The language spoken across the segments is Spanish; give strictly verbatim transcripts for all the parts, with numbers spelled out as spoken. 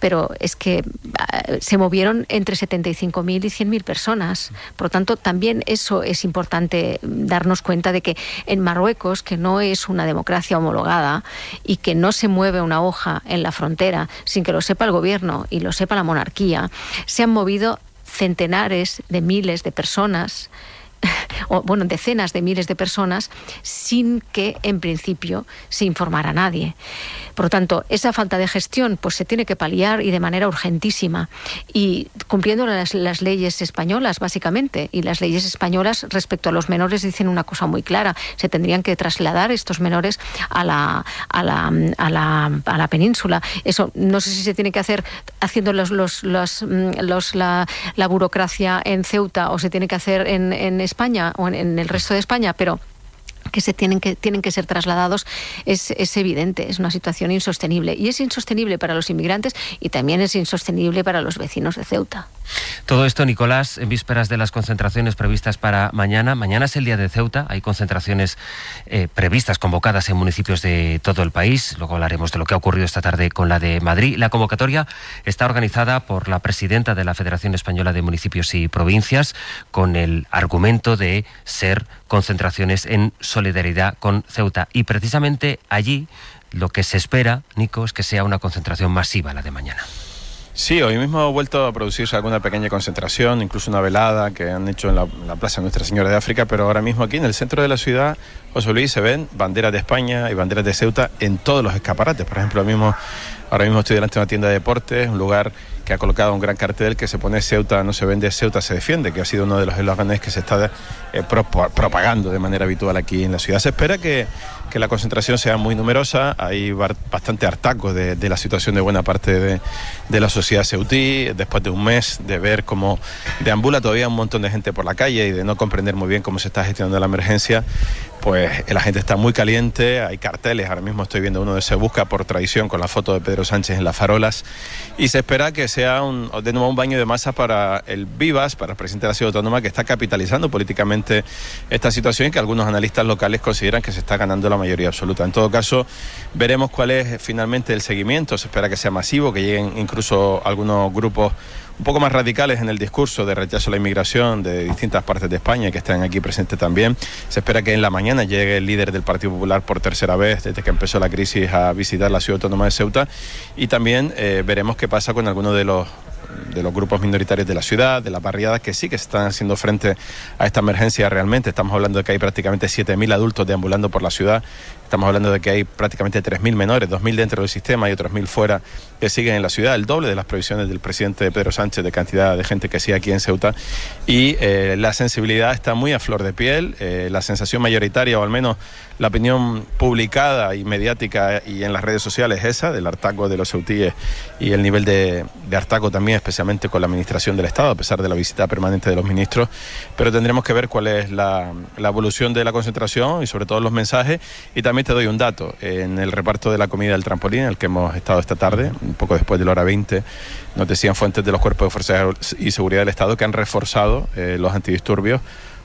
pero es que se movieron entre setenta y cinco mil y cien mil personas. Por lo tanto, también eso es importante darnos cuenta de que en Marruecos, que no es una democracia homologada y que no se mueve una hoja en la frontera sin que lo sepa el gobierno y lo sepa la monarquía, se han movido centenares de miles de personas, o bueno, decenas de miles de personas, sin que en principio se informara a nadie. Por lo tanto, esa falta de gestión pues se tiene que paliar y de manera urgentísima, y cumpliendo las, las leyes españolas básicamente. Y las leyes españolas respecto a los menores dicen una cosa muy clara: se tendrían que trasladar estos menores a la, a la, a la, a la península. Eso no sé si se tiene que hacer haciendo los, los, los, los, la, la burocracia en Ceuta o se tiene que hacer en, en España o en, en el resto de España, pero que se tienen que tienen que ser trasladados es, es evidente. Es una situación insostenible, y es insostenible para los inmigrantes y también es insostenible para los vecinos de Ceuta. Todo esto, Nicolás, en vísperas de las concentraciones previstas para mañana. Mañana es el día de Ceuta, hay concentraciones eh, previstas, convocadas en municipios de todo el país. Luego hablaremos de lo que ha ocurrido esta tarde con la de Madrid. La convocatoria está organizada por la presidenta de la Federación Española de Municipios y Provincias, con el argumento de ser concentraciones en solidaridad con Ceuta. Y precisamente allí lo que se espera, Nico, es que sea una concentración masiva la de mañana. Sí, hoy mismo ha vuelto a producirse alguna pequeña concentración, incluso una velada que han hecho en la, en la Plaza Nuestra Señora de África, pero ahora mismo aquí en el centro de la ciudad, José Luis, se ven banderas de España y banderas de Ceuta en todos los escaparates. Por ejemplo, ahora mismo, ahora mismo estoy delante de una tienda de deportes, un lugar que ha colocado un gran cartel que se pone Ceuta no se vende, Ceuta se defiende, que ha sido uno de los eslóganes que se está eh, pro, propagando de manera habitual aquí en la ciudad. Se espera que, que la concentración sea muy numerosa. Hay bastante hartazgo de, de la situación de buena parte de, de la sociedad ceutí, después de un mes de ver cómo deambula todavía un montón de gente por la calle y de no comprender muy bien cómo se está gestionando la emergencia. Pues la gente está muy caliente, hay carteles, ahora mismo estoy viendo uno de Se Busca por Tradición con la foto de Pedro Sánchez en las farolas, y se espera que sea un, de nuevo un baño de masa para el Vivas, para el presidente de la Ciudad Autónoma, que está capitalizando políticamente esta situación y que algunos analistas locales consideran que se está ganando la mayoría absoluta. En todo caso, veremos cuál es finalmente el seguimiento. Se espera que sea masivo, que lleguen incluso algunos grupos un poco más radicales en el discurso de rechazo a la inmigración de distintas partes de España, que están aquí presentes también. Se espera que en la mañana llegue el líder del Partido Popular por tercera vez desde que empezó la crisis a visitar la Ciudad Autónoma de Ceuta, y también eh, veremos qué pasa con algunos de los de los grupos minoritarios de la ciudad, de las barriadas que sí que están haciendo frente a esta emergencia realmente. Estamos hablando de que hay prácticamente siete mil adultos deambulando por la ciudad, estamos hablando de que hay prácticamente tres mil menores, dos mil dentro del sistema y otros mil fuera que siguen en la ciudad, el doble de las previsiones del presidente Pedro Sánchez de cantidad de gente que sigue aquí en Ceuta, y eh, la sensibilidad está muy a flor de piel. Eh, la sensación mayoritaria, o al menos la opinión publicada y mediática y en las redes sociales, es esa, del hartazgo de los ceutíes y el nivel de, de hartazgo también, especialmente con la administración del Estado, a pesar de la visita permanente de los ministros. Pero tendremos que ver cuál es la, la evolución de la concentración y sobre todo los mensajes. Y también te doy un dato: en el reparto de la comida del trampolín, en el que hemos estado esta tarde, un poco después de la hora veinte, nos decían fuentes de los cuerpos de fuerzas y seguridad del Estado que han reforzado eh, los antidisturbios,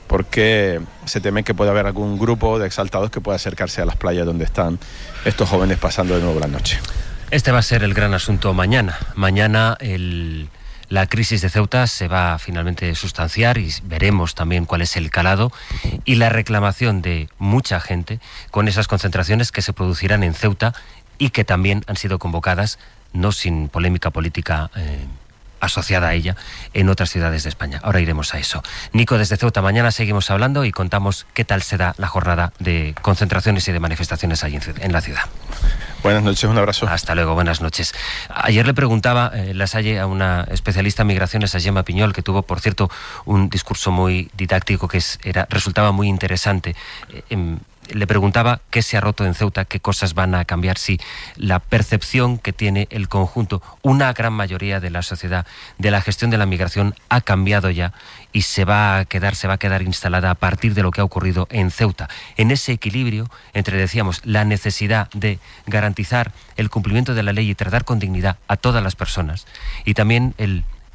porque se teme que pueda haber algún grupo de exaltados que pueda acercarse a las playas donde están estos jóvenes pasando de nuevo la noche. Este va a ser el gran asunto mañana. Mañana el, la crisis de Ceuta se va a finalmente sustanciar y veremos también cuál es el calado y la reclamación de mucha gente con esas concentraciones que se producirán en Ceuta y que también han sido convocadas, no sin polémica política eh, asociada a ella, en otras ciudades de España. Ahora iremos a eso. Nico, desde Ceuta, mañana seguimos hablando y contamos qué tal se da la jornada de concentraciones y de manifestaciones allí en la ciudad. Buenas noches, un abrazo. Hasta luego, buenas noches. Ayer le preguntaba eh, La Salle a una especialista en migraciones, a Gemma Piñol, que tuvo, por cierto, un discurso muy didáctico que es, era, resultaba muy interesante. Eh, eh, Le preguntaba qué se ha roto en Ceuta, qué cosas van a cambiar, si la percepción que tiene el conjunto, una gran mayoría de la sociedad, de la gestión de la migración ha cambiado ya y se va a quedar, se va a quedar instalada a partir de lo que ha ocurrido en Ceuta. En ese equilibrio entre, decíamos, la necesidad de garantizar el cumplimiento de la ley y tratar con dignidad a todas las personas, y también el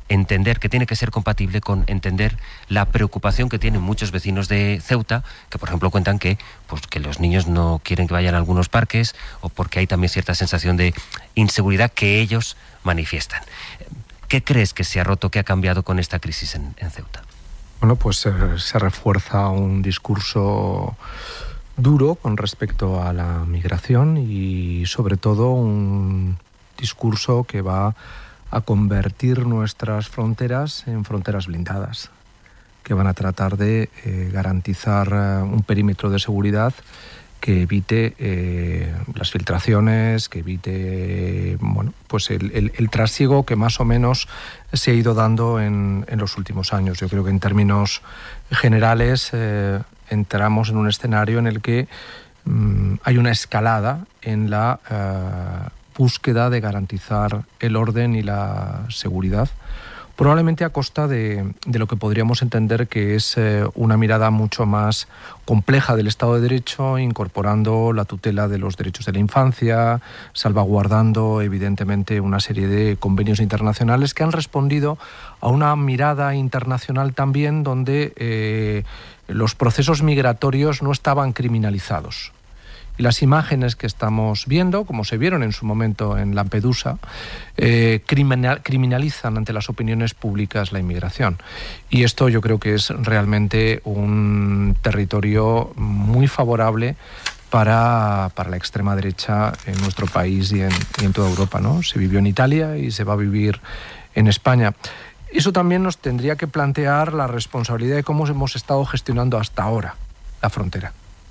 entender, que tiene que ser compatible con entender la preocupación que tienen muchos vecinos de Ceuta, que por ejemplo cuentan que, pues, que los niños no quieren que vayan a algunos parques, o porque hay también cierta sensación de inseguridad que ellos manifiestan. ¿Qué crees que se ha roto, que ha cambiado con esta crisis en, en Ceuta? Bueno, pues eh, se refuerza un discurso duro con respecto a la migración y sobre todo un discurso que va a convertir nuestras fronteras en fronteras blindadas, que van a tratar de eh, garantizar eh, un perímetro de seguridad que evite eh, las filtraciones, que evite bueno, pues el, el, el trasiego que más o menos se ha ido dando en, en los últimos años. Yo creo que en términos generales eh, entramos en un escenario en el que mmm, hay una escalada en la eh, búsqueda de garantizar el orden y la seguridad, probablemente a costa de, de lo que podríamos entender que es eh, una mirada mucho más compleja del Estado de Derecho, incorporando la tutela de los derechos de la infancia, salvaguardando evidentemente una serie de convenios internacionales que han respondido a una mirada internacional también donde eh, los procesos migratorios no estaban criminalizados. Y las imágenes que estamos viendo, como se vieron en su momento en Lampedusa, eh, criminal, criminalizan ante las opiniones públicas la inmigración. Y esto yo creo que es realmente un territorio muy favorable para, para la extrema derecha en nuestro país y en, y en toda Europa, ¿no? Se vivió en Italia y se va a vivir en España. Eso también nos tendría que plantear la responsabilidad de cómo hemos estado gestionando hasta ahora la frontera.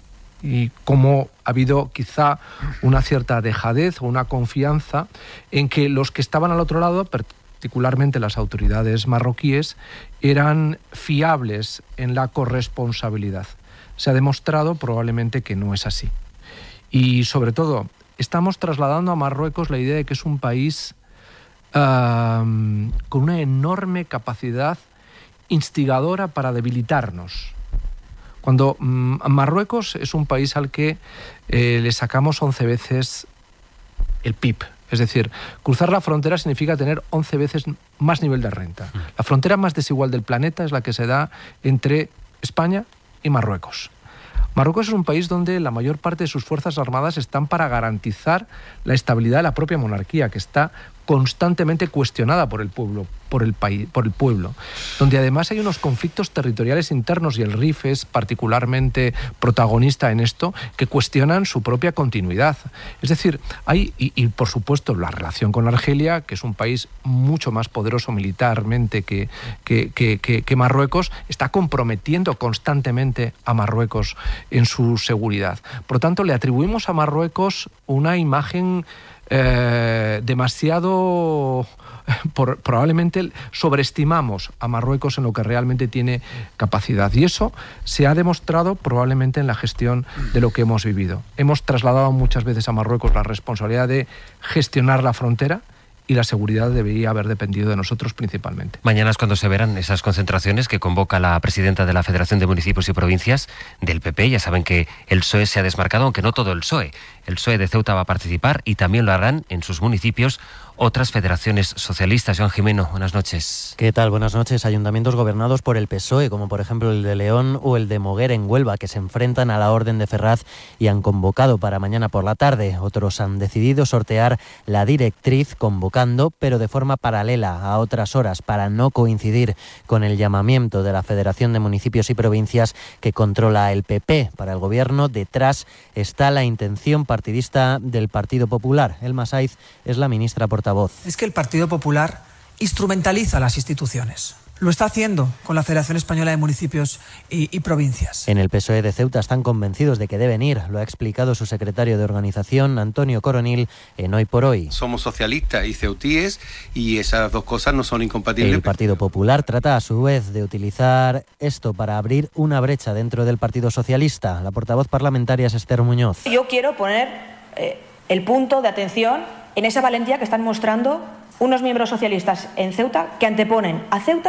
Y cómo ha habido quizá una cierta dejadez o una confianza en que los que estaban al otro lado, particularmente las autoridades marroquíes, eran fiables en la corresponsabilidad. Se ha demostrado probablemente que no es así. Y sobre todo, estamos trasladando a Marruecos la idea de que es un país uh, con una enorme capacidad instigadora para debilitarnos. Cuando mmm, Marruecos es un país al que eh, le sacamos once veces el P I B. Es decir, cruzar la frontera significa tener once veces más nivel de renta. La frontera más desigual del planeta es la que se da entre España y Marruecos. Marruecos es un país donde la mayor parte de sus fuerzas armadas están para garantizar la estabilidad de la propia monarquía, que está constantemente cuestionada por el pueblo, por el país, por el pueblo, donde además hay unos conflictos territoriales internos y el R I F es particularmente protagonista en esto, que cuestionan su propia continuidad. Es decir, hay, y, y por supuesto la relación con Argelia, que es un país mucho más poderoso militarmente que, que, que, que, que Marruecos, está comprometiendo constantemente a Marruecos en su seguridad. Por lo tanto, le atribuimos a Marruecos una imagen Eh, demasiado, por, probablemente sobreestimamos a Marruecos en lo que realmente tiene capacidad, y eso se ha demostrado probablemente en la gestión de lo que hemos vivido. Hemos trasladado muchas veces a Marruecos la responsabilidad de gestionar la frontera, y la seguridad debería haber dependido de nosotros principalmente. Mañana es cuando se verán esas concentraciones que convoca la presidenta de la Federación de Municipios y Provincias del P P. Ya saben que el P S O E se ha desmarcado, aunque no todo el P S O E. El P S O E de Ceuta va a participar y también lo harán en sus municipios otras federaciones socialistas. Joan Jimeno, buenas noches. ¿Qué tal? Buenas noches. Ayuntamientos gobernados por el P S O E, como por ejemplo el de León o el de Moguer en Huelva, que se enfrentan a la Orden de Ferraz y han convocado para mañana por la tarde. Otros han decidido sortear la directriz convocando, pero de forma paralela a otras horas, para no coincidir con el llamamiento de la Federación de Municipios y Provincias que controla el P P. Para el Gobierno, detrás está la intención partidista del Partido Popular. Elma Saiz es la ministra portavoz. Es que el Partido Popular instrumentaliza las instituciones. Lo está haciendo con la Federación Española de Municipios y, y Provincias. En el P S O E de Ceuta están convencidos de que deben ir. Lo ha explicado su secretario de organización, Antonio Coronil, en Hoy por Hoy. Somos socialistas y ceutíes y esas dos cosas no son incompatibles. El Partido Popular trata a su vez de utilizar esto para abrir una brecha dentro del Partido Socialista. La portavoz parlamentaria es Esther Muñoz. Yo quiero poner eh, el punto de atención en esa valentía que están mostrando unos miembros socialistas en Ceuta que anteponen a Ceuta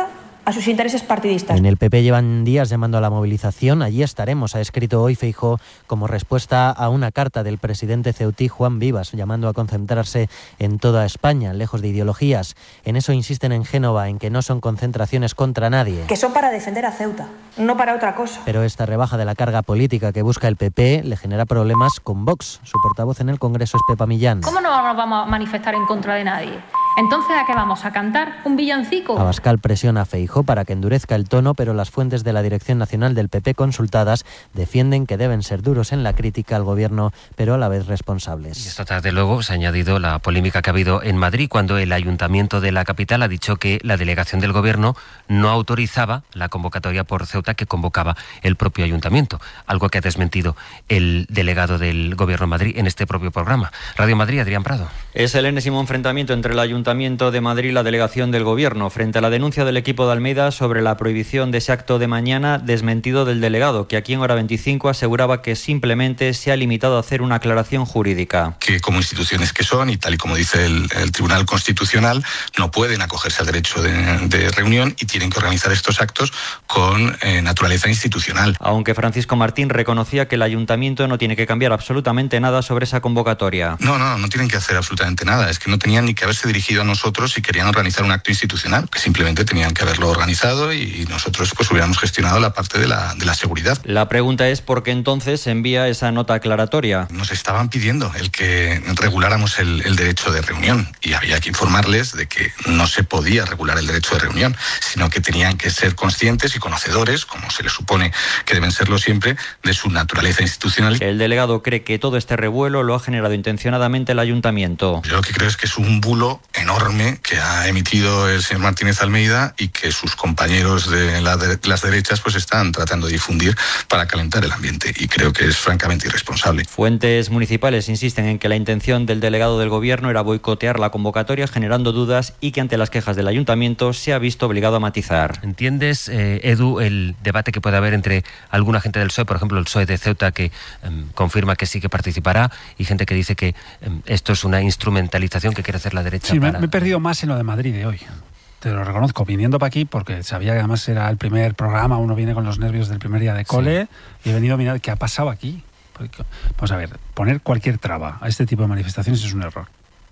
a sus intereses partidistas. En el P P llevan días llamando a la movilización. Allí estaremos, ha escrito hoy Feijóo como respuesta a una carta del presidente ceutí Juan Vivas, llamando a concentrarse en toda España, lejos de ideologías. En eso insisten en Génova, en que no son concentraciones contra nadie. Que son para defender a Ceuta, no para otra cosa. Pero esta rebaja de la carga política que busca el P P le genera problemas con Vox. Su portavoz en el Congreso es Pepa Millán. ¿Cómo no nos vamos a manifestar en contra de nadie? Entonces, ¿a qué vamos? ¿A cantar un villancico? Abascal presiona a Feijóo para que endurezca el tono, pero las fuentes de la Dirección Nacional del P P consultadas defienden que deben ser duros en la crítica al gobierno, pero a la vez responsables. Y esta tarde luego se ha añadido la polémica que ha habido en Madrid, cuando el Ayuntamiento de la capital ha dicho que la delegación del gobierno no autorizaba la convocatoria por Ceuta que convocaba el propio Ayuntamiento, algo que ha desmentido el delegado del Gobierno en Madrid en este propio programa. Radio Madrid, Adrián Prado. Es el enésimo enfrentamiento entre el Ayuntamiento de Madrid y la delegación del Gobierno frente a la denuncia del equipo de Almeida sobre la prohibición de ese acto de mañana, desmentido del delegado, que aquí en Hora veinticinco aseguraba que simplemente se ha limitado a hacer una aclaración jurídica. Que como instituciones que son, y tal y como dice el, el Tribunal Constitucional, no pueden acogerse al derecho de, de reunión y tienen que organizar estos actos con eh, naturaleza institucional. Aunque Francisco Martín reconocía que el Ayuntamiento no tiene que cambiar absolutamente nada sobre esa convocatoria. No, no, no tienen que hacer absolutamente nada. Es que no tenían ni que haberse dirigido a nosotros si querían organizar un acto institucional, que simplemente tenían que haberlo organizado y nosotros pues hubiéramos gestionado la parte de la, de la seguridad. La pregunta es por qué entonces se envía esa nota aclaratoria. Nos estaban pidiendo el que reguláramos el, el derecho de reunión y había que informarles de que no se podía regular el derecho de reunión, sino que tenían que ser conscientes y conocedores, como se les supone que deben serlo siempre, de su naturaleza institucional. El delegado cree que todo este revuelo lo ha generado intencionadamente el Ayuntamiento. Yo lo que creo es que es un bulo enorme que ha emitido el señor Martínez Almeida y que sus compañeros de, la de las derechas pues están tratando de difundir para calentar el ambiente, y creo que es francamente irresponsable. Fuentes municipales insisten en que la intención del delegado del Gobierno era boicotear la convocatoria, generando dudas, y que ante las quejas del Ayuntamiento se ha visto obligado a matizar. ¿Entiendes, eh, Edu, el debate que puede haber entre alguna gente del P S O E, por ejemplo el P S O E de Ceuta, que eh, confirma que sí que participará, y gente que dice que eh, esto es una instrumentalización que quiere hacer la derecha? Sí, para... me, me he perdido más en lo de Madrid de hoy. Te lo reconozco, viniendo para aquí, porque sabía que además era el primer programa, uno viene con los nervios del primer día de cole, sí. Y he venido a mirar qué ha pasado aquí. Porque, vamos a ver, poner cualquier traba a este tipo de manifestaciones es un error.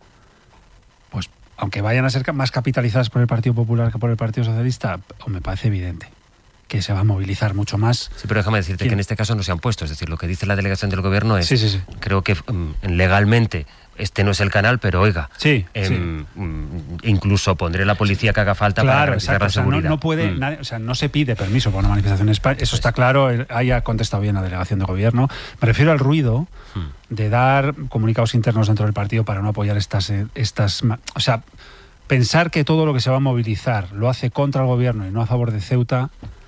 Pues, aunque vayan a ser más capitalizadas por el Partido Popular que por el Partido Socialista, me parece evidente que se va a movilizar mucho más. Sí, pero déjame decirte ¿Quién? que en este caso no se han puesto. Es decir, lo que dice la delegación del Gobierno es, sí, sí, sí. creo que um, legalmente este no es el canal, pero oiga, sí, eh, sí. incluso pondré la policía que haga falta, claro, para garantizar la seguridad. O sea, no, no puede, mm. nadie, o sea, no se pide permiso para una manifestación en España, eso está claro, ahí ha contestado bien la delegación de Gobierno. Me refiero al ruido mm. de dar comunicados internos dentro del partido para no apoyar estas, estas, o sea, pensar que todo lo que se va a movilizar lo hace contra el Gobierno y no a favor de Ceuta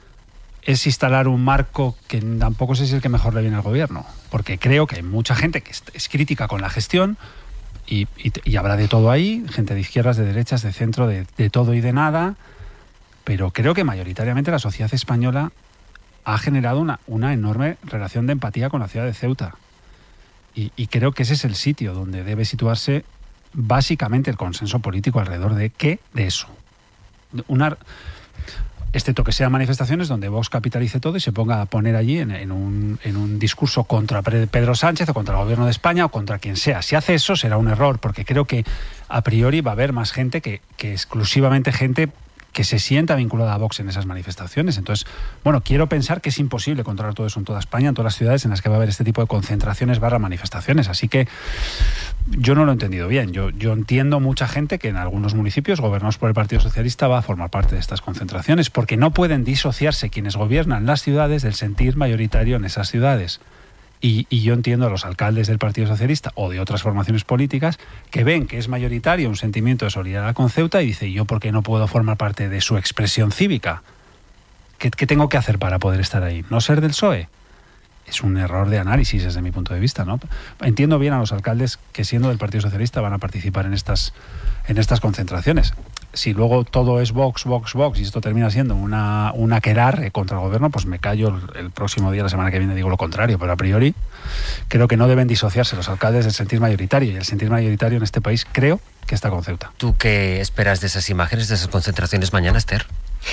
es instalar un marco que tampoco sé si es el que mejor le viene al Gobierno, porque creo que hay mucha gente que es crítica con la gestión y, y, y habrá de todo ahí, gente de izquierdas, de derechas, de centro, de, de todo y de nada, pero creo que mayoritariamente la sociedad española ha generado una, una enorme relación de empatía con la ciudad de Ceuta y, y creo que ese es el sitio donde debe situarse básicamente el consenso político alrededor de qué, de eso. Una... excepto que sean manifestaciones donde Vox capitalice todo y se ponga a poner allí en, en, un, en un discurso contra Pedro Sánchez o contra el Gobierno de España o contra quien sea. Si hace eso será un error, porque creo que a priori va a haber más gente que, que exclusivamente gente que se sienta vinculada a Vox en esas manifestaciones. Entonces, bueno, quiero pensar que es imposible controlar todo eso en toda España, en todas las ciudades en las que va a haber este tipo de concentraciones barra manifestaciones. Así que yo no lo he entendido bien. Yo, yo entiendo mucha gente que en algunos municipios gobernados por el Partido Socialista va a formar parte de estas concentraciones, porque no pueden disociarse quienes gobiernan las ciudades del sentir mayoritario en esas ciudades. Y, y yo entiendo a los alcaldes del Partido Socialista o de otras formaciones políticas que ven que es mayoritario un sentimiento de solidaridad con Ceuta y dicen, ¿yo por qué no puedo formar parte de su expresión cívica? ¿Qué, qué tengo que hacer para poder estar ahí? ¿No ser del P S O E? Es un error de análisis desde mi punto de vista, ¿no? Entiendo bien a los alcaldes que siendo del Partido Socialista van a participar en estas, en estas concentraciones. Si luego todo es Vox, Vox, Vox y esto termina siendo una, una aquelarre contra el Gobierno, pues me callo el, el próximo día, la semana que viene, digo lo contrario. Pero a priori creo que no deben disociarse los alcaldes del sentir mayoritario, y el sentir mayoritario en este país creo que está con Ceuta. ¿Tú qué esperas de esas imágenes, de esas concentraciones mañana, Esther?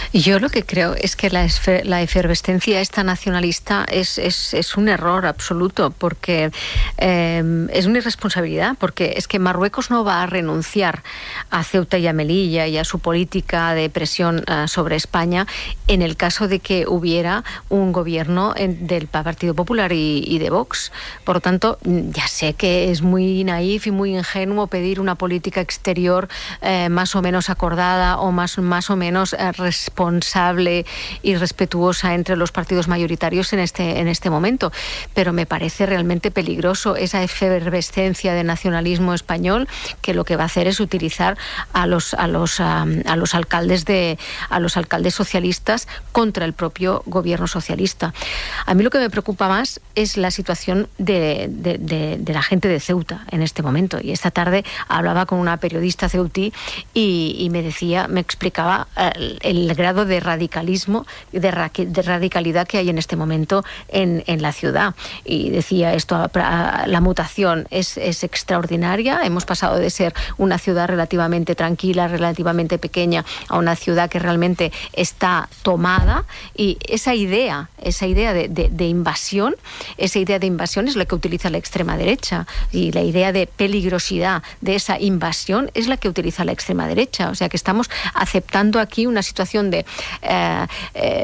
Yo lo que creo es que la, esfer, la efervescencia esta nacionalista es, es, es un error absoluto, porque eh, es una irresponsabilidad, porque es que Marruecos no va a renunciar a Ceuta y a Melilla y a su política de presión uh, sobre España en el caso de que hubiera un gobierno en, del Partido Popular y, y de Vox. Por lo tanto, ya sé que es muy naif y muy ingenuo pedir una política exterior eh, más o menos acordada o más, más o menos eh, responsable y respetuosa entre los partidos mayoritarios en este, en este momento, pero me parece realmente peligroso esa efervescencia de nacionalismo español, que lo que va a hacer es utilizar a los a los a, a los alcaldes de a los alcaldes socialistas contra el propio gobierno socialista. A mí lo que me preocupa más es la situación de, de, de, de la gente de Ceuta en este momento, y esta tarde hablaba con una periodista ceutí y, y me decía, me explicaba el, el grado de radicalismo, de, ra, de radicalidad que hay en este momento en, en la ciudad, y decía esto, la mutación es, es extraordinaria. Hemos pasado de ser una ciudad relativamente tranquila, relativamente pequeña, a una ciudad que realmente está tomada, y esa idea, esa idea de, de, de invasión, esa idea de invasión es la que utiliza la extrema derecha, y la idea de peligrosidad de esa invasión es la que utiliza la extrema derecha. O sea que estamos aceptando aquí una situación de, eh, eh,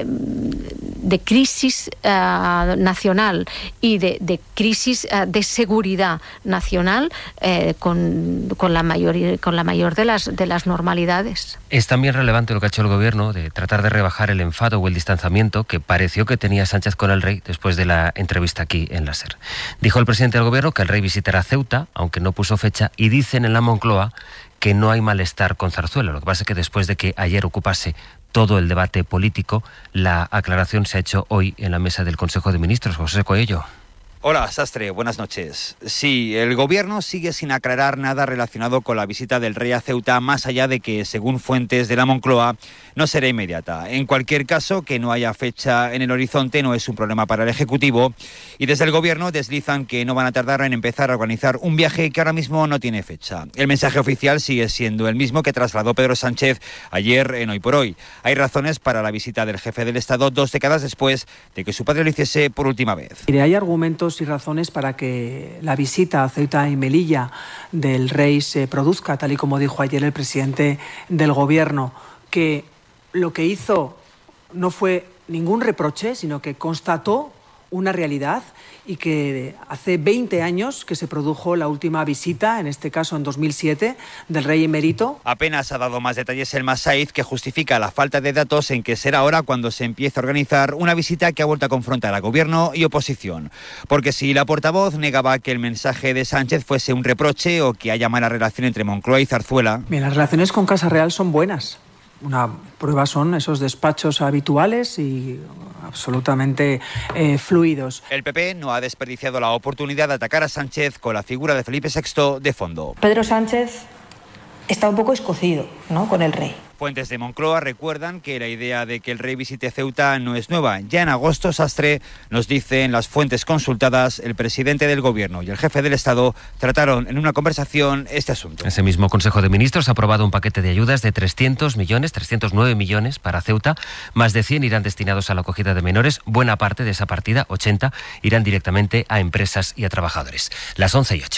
de crisis eh, nacional y de, de crisis eh, de seguridad nacional eh, con, con la mayor, con la mayor de las, de las normalidades. Es también relevante lo que ha hecho el gobierno de tratar de rebajar el enfado o el distanciamiento que pareció que tenía Sánchez con el rey después de la entrevista aquí en la SER. Dijo el presidente del gobierno que el rey visitará Ceuta, aunque no puso fecha, y dicen en la Moncloa que no hay malestar con Zarzuela. Lo que pasa es que después de que ayer ocupase todo el debate político, la aclaración se ha hecho hoy en la mesa del Consejo de Ministros. José Coello. Hola, Sastre, buenas noches. Sí, el gobierno sigue sin aclarar nada relacionado con la visita del rey a Ceuta, más allá de que, según fuentes de la Moncloa, no será inmediata. En cualquier caso, que no haya fecha en el horizonte no es un problema para el Ejecutivo, y desde el gobierno deslizan que no van a tardar en empezar a organizar un viaje que ahora mismo no tiene fecha. El mensaje oficial sigue siendo el mismo que trasladó Pedro Sánchez ayer en Hoy por Hoy. Hay razones para la visita del jefe del Estado dos décadas después de que su padre lo hiciese por última vez. Mire, hay argumentos y razones para que la visita a Ceuta y Melilla del rey se produzca, tal y como dijo ayer el presidente del gobierno, que lo que hizo no fue ningún reproche, sino que constató una realidad, y que hace veinte años que se produjo la última visita, en este caso en dos mil siete, del rey emérito. Apenas ha dado más detalles el Masaid, que justifica la falta de datos en que será ahora cuando se empiece a organizar una visita que ha vuelto a confrontar a gobierno y oposición. Porque si la portavoz negaba que el mensaje de Sánchez fuese un reproche o que haya mala relación entre Moncloa y Zarzuela... Bien, las relaciones con Casa Real son buenas. Una prueba son esos despachos habituales y absolutamente eh, fluidos. El P P no ha desperdiciado la oportunidad de atacar a Sánchez con la figura de Felipe sexto de fondo. Pedro Sánchez está un poco escocido, ¿no?, con el rey. Fuentes de Moncloa recuerdan que la idea de que el rey visite Ceuta no es nueva. Ya en agosto, Sastre, nos dice en las fuentes consultadas, el presidente del gobierno y el jefe del Estado trataron en una conversación este asunto. Ese mismo Consejo de Ministros ha aprobado un paquete de ayudas de trescientos millones, trescientos nueve millones para Ceuta. Más de cien irán destinados a la acogida de menores. Buena parte de esa partida, ochenta, irán directamente a empresas y a trabajadores. Las once y ocho.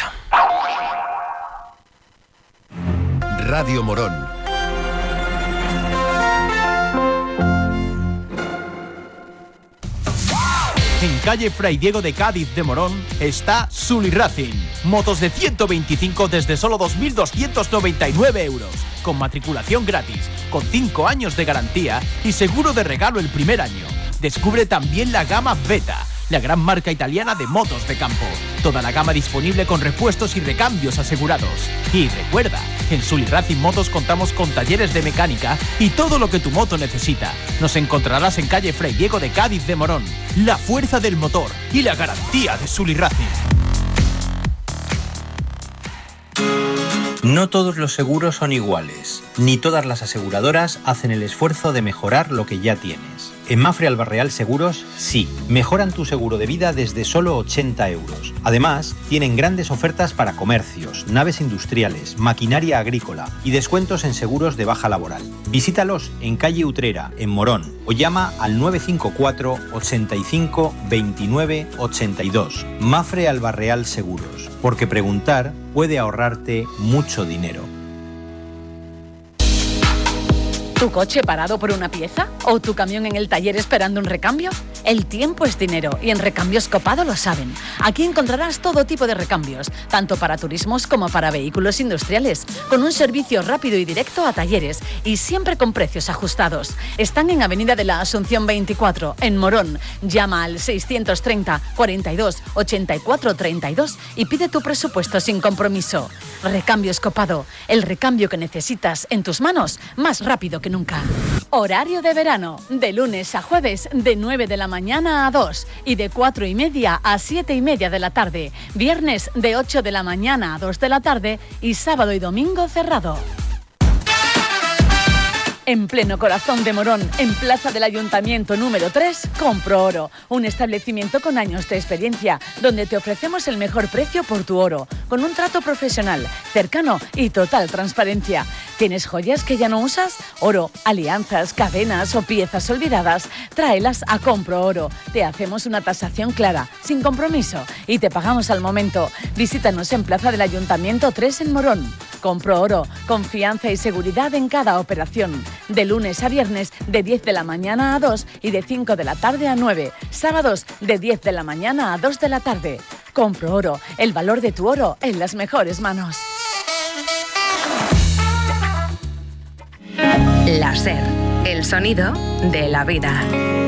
Radio Morón. En calle Fray Diego de Cádiz de Morón está Sully Racing. Motos de ciento veinticinco desde solo dos mil doscientos noventa y nueve euros. Con matriculación gratis, con cinco años de garantía y seguro de regalo el primer año. Descubre también la gama Beta, la gran marca italiana de motos de campo. Toda la gama disponible con repuestos y recambios asegurados. Y recuerda, en Sully Racing Motos contamos con talleres de mecánica y todo lo que tu moto necesita. Nos encontrarás en calle Fray Diego de Cádiz de Morón. La fuerza del motor y la garantía de Sully Racing. No todos los seguros son iguales, ni todas las aseguradoras hacen el esfuerzo de mejorar lo que ya tienes. En Mapfre Albarreal Seguros, sí. Mejoran tu seguro de vida desde solo ochenta euros. Además, tienen grandes ofertas para comercios, naves industriales, maquinaria agrícola y descuentos en seguros de baja laboral. Visítalos en calle Utrera, en Morón, o llama al nueve cinco cuatro, ochenta y cinco, veintinueve, ochenta y dos. Mapfre Albarreal Seguros, porque preguntar puede ahorrarte mucho dinero. ¿Tu coche parado por una pieza? ¿O tu camión en el taller esperando un recambio? El tiempo es dinero y en Recambios Copado lo saben. Aquí encontrarás todo tipo de recambios, tanto para turismos como para vehículos industriales, con un servicio rápido y directo a talleres y siempre con precios ajustados. Están en Avenida de la Asunción veinticuatro, en Morón. Llama al seiscientos treinta, cuarenta y dos, ochenta y cuatro, treinta y dos y pide tu presupuesto sin compromiso. Recambios Copado, el recambio que necesitas en tus manos más rápido que nunca. Horario de verano, de lunes a jueves de nueve de la mañana a dos y de cuatro y media a siete y media de la tarde. Viernes de ocho de la mañana a dos de la tarde y sábado y domingo cerrado. En pleno corazón de Morón, en Plaza del Ayuntamiento número tres, Compro Oro, un establecimiento con años de experiencia, donde te ofrecemos el mejor precio por tu oro, con un trato profesional, cercano y total transparencia. ¿Tienes joyas que ya no usas? Oro, alianzas, cadenas o piezas olvidadas, tráelas a Compro Oro. Te hacemos una tasación clara, sin compromiso, y te pagamos al momento. Visítanos en Plaza del Ayuntamiento tres en Morón. Compro Oro, confianza y seguridad en cada operación. De lunes a viernes de diez de la mañana a dos y de cinco de la tarde a nueve. Sábados de diez de la mañana a dos de la tarde. Compro Oro, el valor de tu oro en las mejores manos. La SER, el sonido de la vida.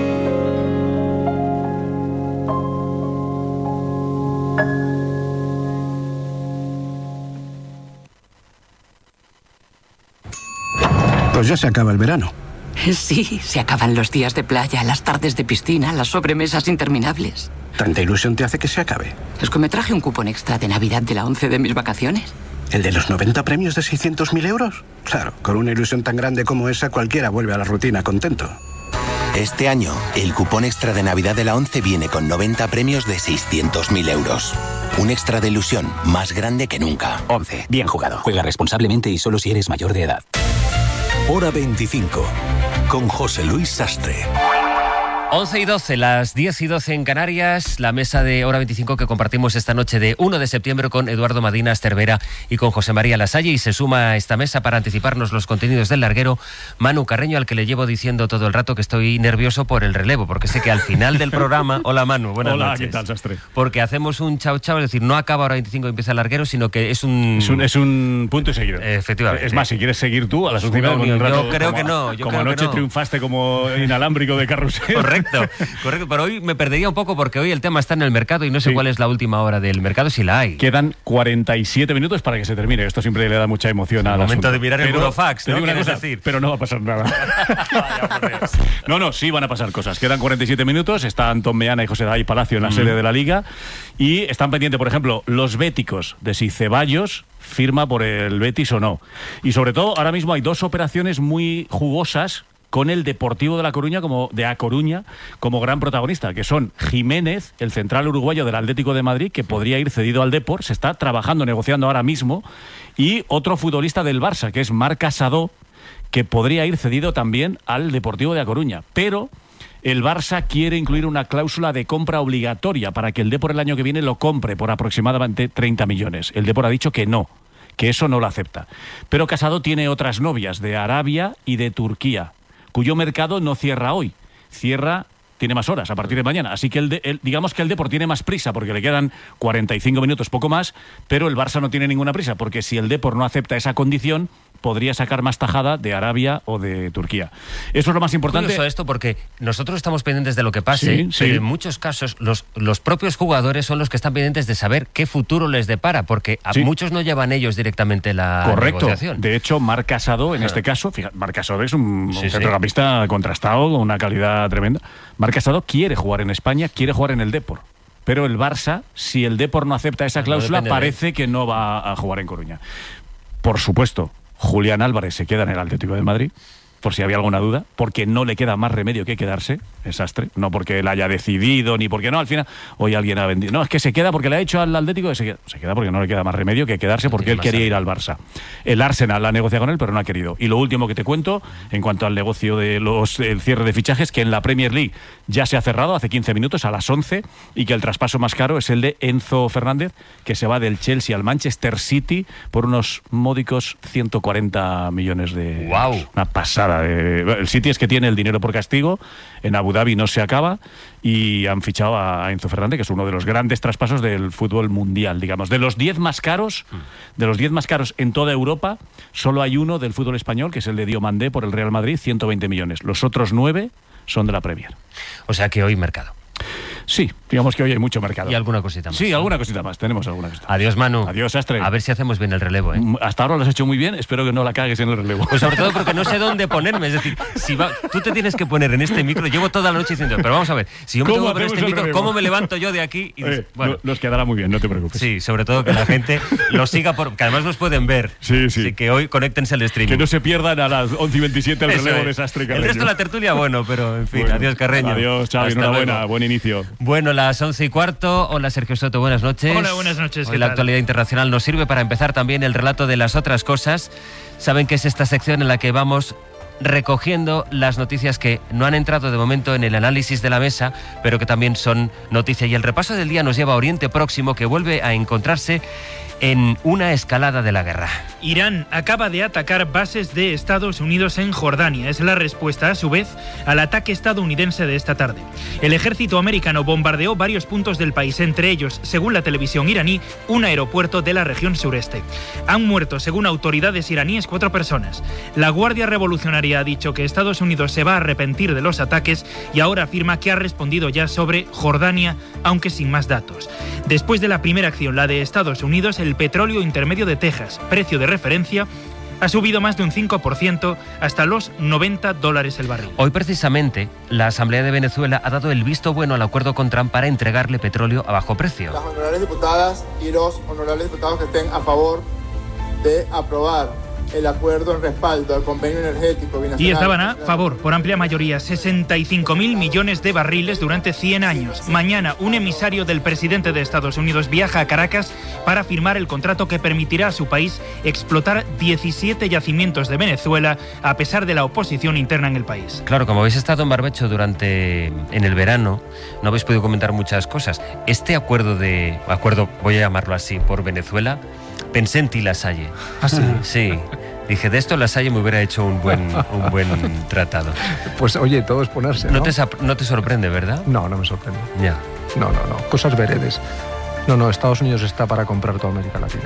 Pues ya se acaba el verano. Sí, se acaban los días de playa, las tardes de piscina, las sobremesas interminables. ¿Tanta ilusión te hace que se acabe? Es que me traje un cupón extra de Navidad de la once de mis vacaciones. ¿El de los noventa premios de seiscientos mil euros? Claro, con una ilusión tan grande como esa, cualquiera vuelve a la rutina contento. Este año, el cupón extra de Navidad de la once viene con noventa premios de seiscientos mil euros. Un extra de ilusión más grande que nunca. once. Bien jugado. Juega responsablemente y solo si eres mayor de edad. Hora veinticinco, con José Luis Sastre. once y doce, las diez y doce en Canarias, la mesa de Hora veinticinco que compartimos esta noche de uno de septiembre con Eduardo Madinas Cervera y con José María Lasalle, y se suma a esta mesa para anticiparnos los contenidos del larguero Manu Carreño, al que le llevo diciendo todo el rato que estoy nervioso por el relevo, porque sé que al final del programa... Hola Manu, buenas Hola, noches. ¿qué tal, Sastre? Porque hacemos un chao chao, es decir, no acaba Hora veinticinco y empieza el larguero, sino que es un... Es un, es un punto y seguido. Efectivamente. Es más, si quieres seguir tú a las últimas... No, un rato, yo creo como, que no. Yo como creo anoche que no. triunfaste como inalámbrico de carrusel. Correcto, correcto. Pero hoy me perdería un poco porque hoy el tema está en el mercado y no sé sí. cuál es la última hora del mercado, si la hay. Quedan cuarenta y siete minutos para que se termine. Esto siempre le da mucha emoción al momento asunto. de mirar el burofax, te ¿no? digo una cosa, decir? Pero no va a pasar nada. no, no, sí van a pasar cosas. Quedan cuarenta y siete minutos. Está Antón Meana y José David Palacio en la mm. sede de la Liga. Y están pendientes, por ejemplo, los béticos de si Ceballos firma por el Betis o no. Y sobre todo, ahora mismo hay dos operaciones muy jugosas con el Deportivo de La Coruña como de A Coruña como gran protagonista, que son Jiménez, el central uruguayo del Atlético de Madrid, que podría ir cedido al Depor, se está trabajando, negociando ahora mismo, y otro futbolista del Barça, que es Marc Casado, que podría ir cedido también al Deportivo de A Coruña. Pero el Barça quiere incluir una cláusula de compra obligatoria para que el Depor el año que viene lo compre por aproximadamente treinta millones. El Depor ha dicho que no, que eso no lo acepta. Pero Casado tiene otras novias de Arabia y de Turquía, cuyo mercado no cierra hoy, cierra, tiene más horas a partir de mañana. Así que el, de, el digamos que el Depor tiene más prisa porque le quedan cuarenta y cinco minutos, poco más, pero el Barça no tiene ninguna prisa porque si el Depor no acepta esa condición, podría sacar más tajada de Arabia o de Turquía. Eso es lo más importante. Curioso esto porque nosotros estamos pendientes de lo que pase, sí, sí. pero en muchos casos los, los propios jugadores son los que están pendientes de saber qué futuro les depara, porque a sí. muchos no llevan ellos directamente la Correcto. negociación. De hecho, Marc Casado, en este caso, fíjate, Marc Casado es un, sí, un centrocampista sí. contrastado, con una calidad tremenda. Marc Casado quiere jugar en España, quiere jugar en el Depor. Pero el Barça, si el Depor no acepta esa cláusula, no parece que no va a jugar en Coruña. Por supuesto, Julián Álvarez se queda en el Atlético de Madrid. por si había alguna duda, porque no le queda más remedio que quedarse, es Sastre, no porque él haya decidido, ni porque no, al final, hoy alguien ha vendido. No, es que se queda porque le ha hecho al Atlético, que se queda, se queda porque no le queda más remedio que quedarse porque él quería ir al Barça. El Arsenal ha negociado con él, pero no ha querido. Y lo último que te cuento, en cuanto al negocio de los el cierre de fichajes, que en la Premier League ya se ha cerrado hace quince minutos, a las once, y que el traspaso más caro es el de Enzo Fernández, que se va del Chelsea al Manchester City por unos módicos ciento cuarenta millones de wow. euros. Una pasada. El City es que tiene el dinero por castigo, en Abu Dhabi no se acaba, y han fichado a Enzo Fernández, que es uno de los grandes traspasos del fútbol mundial, digamos. De los diez más caros, de los diez más caros en toda Europa, solo hay uno del fútbol español, que es el de Diomandé por el Real Madrid, ciento veinte millones. Los otros nueve son de la Premier. O sea que hoy mercado. Sí, digamos que hoy hay mucho mercado. Y alguna cosita más. Sí, alguna cosita más. Tenemos alguna cosita más. Adiós, Manu. Adiós, Sastre. A ver si hacemos bien el relevo, ¿eh? Hasta ahora lo has hecho muy bien. Espero que no la cagues en el relevo. Pues sobre todo porque no sé dónde ponerme. Es decir, si va, tú te tienes que poner en este micro. Llevo toda la noche diciendo, pero vamos a ver, si yo me tengo que poner este micro, ¿cómo me levanto yo de aquí? Y, eh, bueno, no, nos quedará muy bien, no te preocupes. Sí, sobre todo que la gente lo siga, por, que además nos pueden ver. Sí, sí. Así que hoy conéctense al streaming. Que no se pierdan a las once y veintisiete el relevo de Sastre Carreño. El resto de la tertulia, bueno, pero en fin, bueno, adiós, Carreño. Adiós, Xavi, enhorabuena, luego. Buen inicio. Bueno, las once y cuarto. Hola, Sergio Soto, buenas noches. Hola, buenas noches. Hoy la tal? actualidad internacional nos sirve para empezar también el relato de las otras cosas. Saben que es esta sección en la que vamos recogiendo las noticias que no han entrado de momento en el análisis de la mesa, pero que también son noticia. Y el repaso del día nos lleva a Oriente Próximo, que vuelve a encontrarse en una escalada de la guerra. Irán acaba de atacar bases de Estados Unidos en Jordania. Es la respuesta, a su vez, al ataque estadounidense de esta tarde. El ejército americano bombardeó varios puntos del país, entre ellos, según la televisión iraní, un aeropuerto de la región sureste. Han muerto, según autoridades iraníes, cuatro personas. La Guardia Revolucionaria ha dicho que Estados Unidos se va a arrepentir de los ataques y ahora afirma que ha respondido ya sobre Jordania, aunque sin más datos. Después de la primera acción, la de Estados Unidos, el petróleo intermedio de Texas, precio de referencia, ha subido más de un cinco por ciento hasta los noventa dólares el barril. Hoy precisamente la Asamblea de Venezuela ha dado el visto bueno al acuerdo con Trump para entregarle petróleo a bajo precio. Las honorables diputadas y los honorables diputados que estén a favor de aprobar el acuerdo en respaldo al convenio energético binacional. Y estaban a favor, por amplia mayoría, sesenta y cinco mil millones de barriles durante cien años. Mañana, un emisario del presidente de Estados Unidos viaja a Caracas para firmar el contrato que permitirá a su país explotar diecisiete yacimientos de Venezuela, a pesar de la oposición interna en el país. Claro, como habéis estado en Barbecho durante en el verano, no habéis podido comentar muchas cosas. Este acuerdo de acuerdo, voy a llamarlo así, por Venezuela, pensé en ti, Lasalle. ¿Ah, sí? Sí. Dije, de esto Lasalle me hubiera hecho un buen, un buen tratado. Pues oye, todo es ponerse, ¿no? No te, no te sorprende, ¿verdad? No, no me sorprende. Ya. No, no, no. Cosas veredes. No, no, Estados Unidos está para comprar toda América Latina.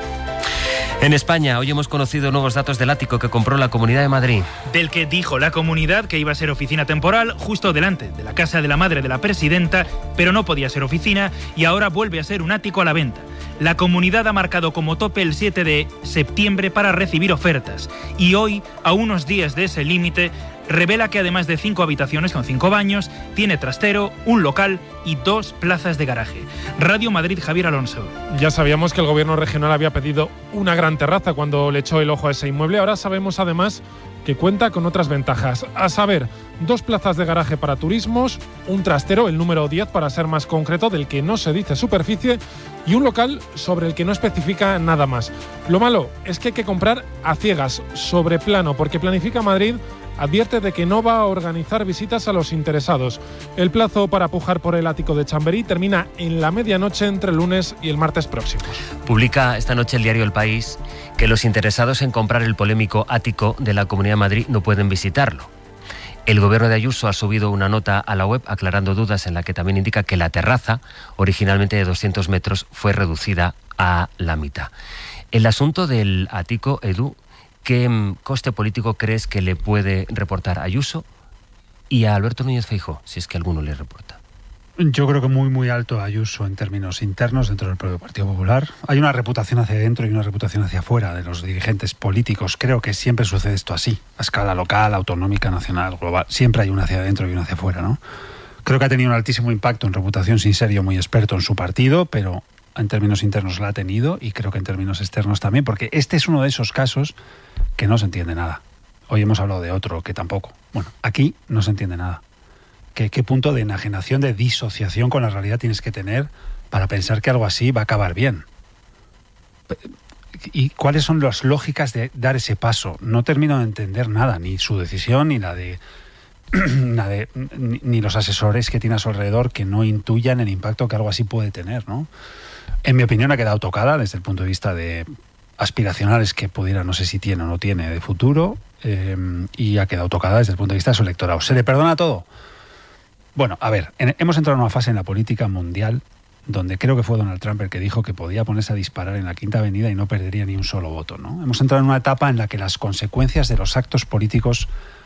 En España, hoy hemos conocido nuevos datos del ático que compró la Comunidad de Madrid. Del que dijo la comunidad que iba a ser oficina temporal justo delante de la casa de la madre de la presidenta, pero no podía ser oficina y ahora vuelve a ser un ático a la venta. La comunidad ha marcado como tope el siete de septiembre para recibir ofertas y hoy, a unos días de ese límite, revela que además de cinco habitaciones con cinco baños, tiene trastero, un local y dos plazas de garaje. Radio Madrid, Javier Alonso. Ya sabíamos que el gobierno regional había pedido una gran terraza cuando le echó el ojo a ese inmueble. Ahora sabemos además que cuenta con otras ventajas, a saber, dos plazas de garaje para turismos, un trastero, el número diez para ser más concreto, del que no se dice superficie, y un local sobre el que no especifica nada más. Lo malo es que hay que comprar a ciegas, sobre plano, porque Planifica Madrid advierte de que no va a organizar visitas a los interesados. El plazo para pujar por el ático de Chamberí termina en la medianoche entre el lunes y el martes próximos. Publica esta noche el diario El País que los interesados en comprar el polémico ático de la Comunidad de Madrid no pueden visitarlo. El gobierno de Ayuso ha subido una nota a la web aclarando dudas, en la que también indica que la terraza, originalmente de doscientos metros, fue reducida a la mitad. El asunto del ático, Edu, ¿qué coste político crees que le puede reportar a Ayuso y a Alberto Núñez Feijóo, si es que alguno le reporta? Yo creo que muy, muy alto a Ayuso en términos internos dentro del propio Partido Popular. Hay una reputación hacia adentro y una reputación hacia afuera de los dirigentes políticos. Creo que siempre sucede esto así, a escala local, autonómica, nacional, global. Siempre hay una hacia adentro y una hacia afuera, ¿no? Creo que ha tenido un altísimo impacto en reputación, sin ser yo muy experto en su partido, pero en términos internos la ha tenido y creo que en términos externos también, porque este es uno de esos casos que no se entiende nada. Hoy hemos hablado de otro que tampoco. Bueno, aquí no se entiende nada. ¿Qué, qué punto de enajenación, de disociación con la realidad tienes que tener para pensar que algo así va a acabar bien? ¿Y cuáles son las lógicas de dar ese paso? No termino de entender nada, ni su decisión, ni la de, la de ni, ni los asesores que tiene a su alrededor que no intuyan el impacto que algo así puede tener, ¿no? En mi opinión ha quedado tocada desde el punto de vista de aspiracionales que pudiera, no sé si tiene o no tiene, de futuro, eh, y ha quedado tocada desde el punto de vista de su electorado. ¿Se le perdona todo? Bueno, a ver, en, hemos entrado en una fase en la política mundial donde creo que fue Donald Trump el que dijo que podía ponerse a disparar en la Quinta Avenida y no perdería ni un solo voto, ¿no? Hemos entrado en una etapa en la que las consecuencias de los actos políticos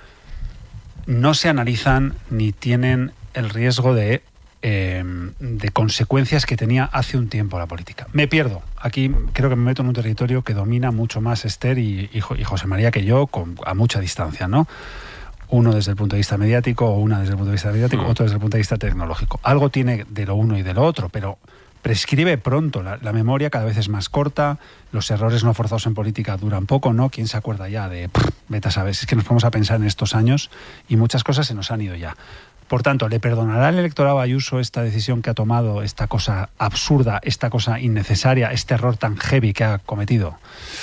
no se analizan ni tienen el riesgo de, eh, de consecuencias que tenía hace un tiempo la política. Me pierdo. Aquí creo que me meto en un territorio que domina mucho más Esther y, y, y José María que yo, con, a mucha distancia, ¿no? Uno desde el punto de vista mediático, o una desde el punto de vista mediático, mm. otro desde el punto de vista tecnológico. Algo tiene de lo uno y de lo otro, pero prescribe pronto. La, la memoria cada vez es más corta, los errores no forzados en política duran poco, ¿no? ¿Quién se acuerda ya de, pff, vete a saber? Es que nos ponemos a pensar en estos años y muchas cosas se nos han ido ya. Por tanto, ¿le perdonará el electorado a Ayuso esta decisión que ha tomado, esta cosa absurda, esta cosa innecesaria, este error tan heavy que ha cometido?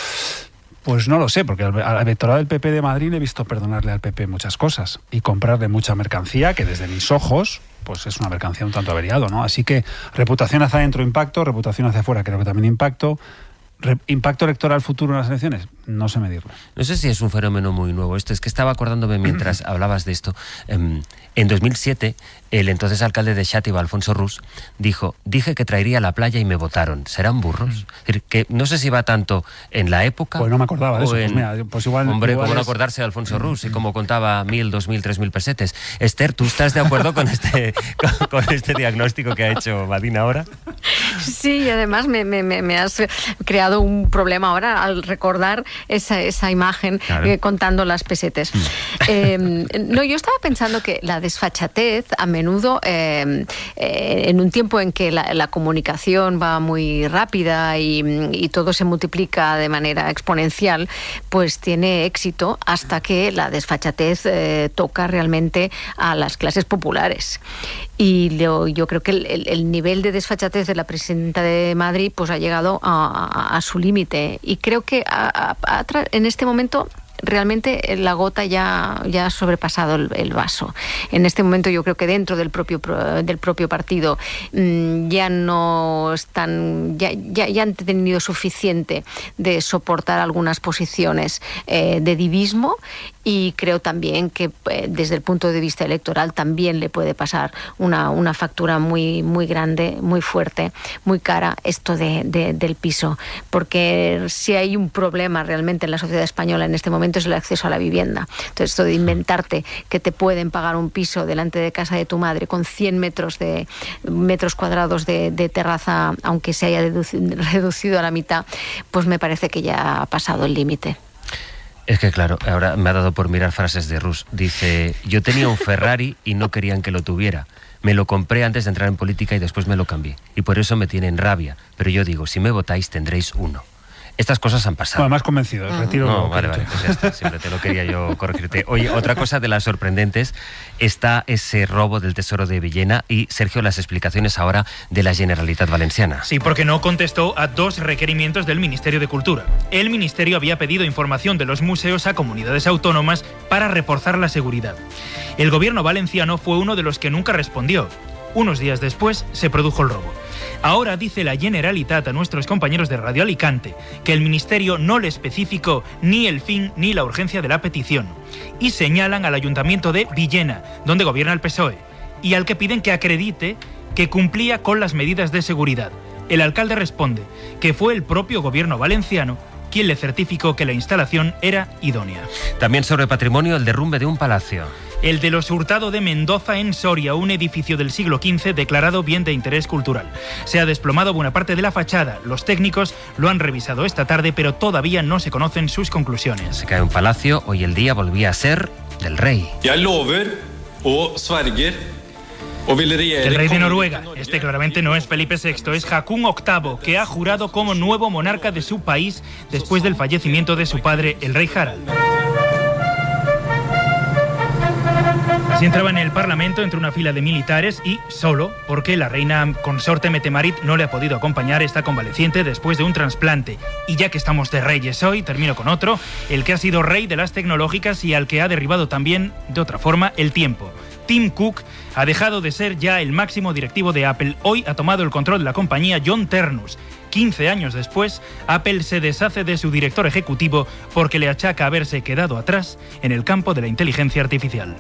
Pues no lo sé, porque al, al electorado del P P de Madrid he visto perdonarle al P P muchas cosas y comprarle mucha mercancía que desde mis ojos pues es una mercancía un tanto averiado, ¿no? Así que reputación hacia adentro, impacto, reputación hacia afuera, creo que también impacto. Re, ¿Impacto electoral futuro en las elecciones? No sé medirlo. No sé si es un fenómeno muy nuevo esto. Es que estaba acordándome mientras hablabas de esto. Um, en dos mil siete, el entonces alcalde de Xàtiva, Alfonso Rus, dijo, dije que traería a la playa y me votaron. ¿Serán burros? Mm. Es decir, que no sé si va tanto en la época... Pues no me acordaba de eso. En, pues mira, pues igual, hombre, igual cómo no es... acordarse de Alfonso Rus y cómo contaba mil, dos mil, tres mil pesetes. Esther, ¿tú estás de acuerdo con este, con, con este diagnóstico que ha hecho Vadín ahora? Sí, y además me, me, me has creado un problema ahora al recordar esa, esa imagen, claro. eh, contando las pesetes. Mm. Eh, no, yo estaba pensando que la desfachatez a menudo, eh, eh, en un tiempo en que la, la comunicación va muy rápida y, y todo se multiplica de manera exponencial, pues tiene éxito hasta que la desfachatez eh, toca realmente a las clases populares. Y lo, yo creo que el, el, el nivel de desfachatez de la presidenta de Madrid pues ha llegado a, a, a su límite. Y creo que a, a, a, en este momento realmente la gota ya, ya ha sobrepasado el, el vaso. En este momento yo creo que dentro del propio, del propio partido mmm, ya no están, ya, ya, ya han tenido suficiente de soportar algunas posiciones eh, de divismo, y creo también que eh, desde el punto de vista electoral también le puede pasar una, una factura muy, muy grande, muy fuerte, muy cara esto de, de, del piso, porque si hay un problema realmente en la sociedad española en este momento es el acceso a la vivienda. Entonces, esto de inventarte que te pueden pagar un piso delante de casa de tu madre con cien metros de metros cuadrados de, de terraza, aunque se haya reducido a la mitad, pues me parece que ya ha pasado el límite. Es que claro, ahora me ha dado por mirar frases de Rus. Dice, yo tenía un Ferrari y no querían que lo tuviera. Me lo compré antes de entrar en política y después me lo cambié. Y por eso me tienen rabia. Pero yo digo, si me votáis tendréis uno. Estas cosas han pasado. Bueno, más convencido, retiro. No, vale, vale, pues ya está, siempre te lo quería yo corregirte. Oye, otra cosa de las sorprendentes está ese robo del Tesoro de Villena y, Sergio, las explicaciones ahora de la Generalitat Valenciana. Sí, porque no contestó a dos requerimientos del Ministerio de Cultura. El Ministerio había pedido información de los museos a comunidades autónomas para reforzar la seguridad. El gobierno valenciano fue uno de los que nunca respondió. Unos días después se produjo el robo. Ahora dice la Generalitat a nuestros compañeros de Radio Alicante que el Ministerio no le especificó ni el fin ni la urgencia de la petición, y señalan al Ayuntamiento de Villena, donde gobierna el P S O E, y al que piden que acredite que cumplía con las medidas de seguridad. El alcalde responde que fue el propio gobierno valenciano quien le certificó que la instalación era idónea. También sobre patrimonio, el derrumbe de un palacio. El de los Hurtado de Mendoza en Soria, un edificio del siglo quince declarado bien de interés cultural. Se ha desplomado buena parte de la fachada. Los técnicos lo han revisado esta tarde, pero todavía no se conocen sus conclusiones. Se cae un palacio, hoy el día volvía a ser del rey. Jeg lover og sverger. El rey de Noruega, este claramente no es Felipe sexto, es Haakon octavo, que ha jurado como nuevo monarca de su país después del fallecimiento de su padre, el rey Harald. Así entraba en el Parlamento entre una fila de militares y solo porque la reina consorte Metemarit no le ha podido acompañar esta convaleciente después de un trasplante. Y ya que estamos de reyes hoy, termino con otro, el que ha sido rey de las tecnológicas y al que ha derribado también, de otra forma, el tiempo. Tim Cook ha dejado de ser ya el máximo directivo de Apple. Hoy ha tomado el control de la compañía John Ternus. quince años después, Apple se deshace de su director ejecutivo porque le achaca haberse quedado atrás en el campo de la inteligencia artificial.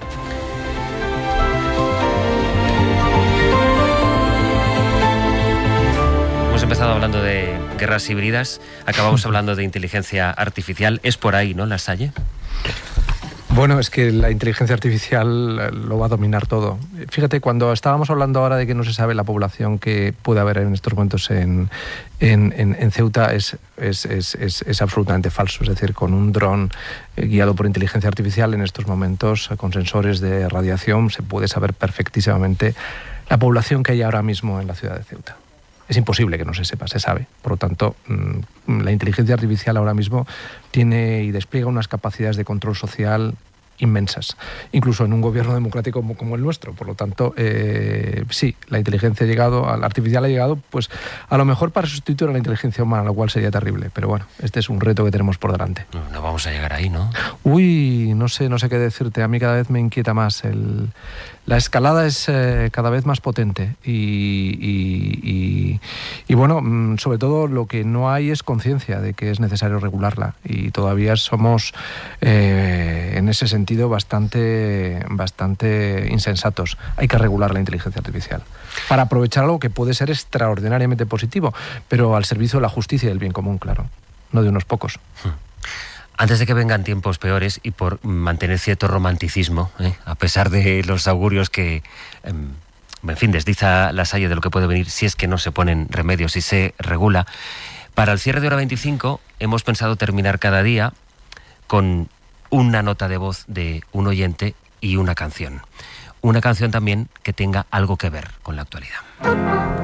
Hemos empezado hablando de guerras híbridas, acabamos hablando de inteligencia artificial. ¿Es por ahí, no, Lasalle? Bueno, es que la inteligencia artificial lo va a dominar todo. Fíjate, cuando estábamos hablando ahora de que no se sabe la población que puede haber en estos momentos en, en, en, en Ceuta, es, es, es, es, es absolutamente falso. Es decir, con un dron guiado por inteligencia artificial en estos momentos, con sensores de radiación, se puede saber perfectísimamente la población que hay ahora mismo en la ciudad de Ceuta. Es imposible que no se sepa, se sabe. Por lo tanto, la inteligencia artificial ahora mismo tiene y despliega unas capacidades de control social inmensas, incluso en un gobierno democrático como, como el nuestro. Por lo tanto, eh, sí, la inteligencia ha llegado, la artificial ha llegado, pues a lo mejor para sustituir a la inteligencia humana, lo cual sería terrible. Pero bueno, este es un reto que tenemos por delante. No, no vamos a llegar ahí, ¿no? Uy, no sé, no sé qué decirte. A mí cada vez me inquieta más. El, la escalada es eh, cada vez más potente y, y, y, y bueno, sobre todo lo que no hay es conciencia de que es necesario regularla y todavía somos eh, en ese sentido bastante, bastante insensatos. Hay que regular la inteligencia artificial para aprovechar algo que puede ser extraordinariamente positivo, pero al servicio de la justicia y del bien común, claro, no de unos pocos. Hmm. Antes de que vengan tiempos peores y por mantener cierto romanticismo, ¿eh? a pesar de los augurios que, eh, en fin, desdiza Lasalle de lo que puede venir si es que no se ponen remedios y se regula, para el cierre de Hora veinticinco hemos pensado terminar cada día con una nota de voz de un oyente y una canción. Una canción también que tenga algo que ver con la actualidad.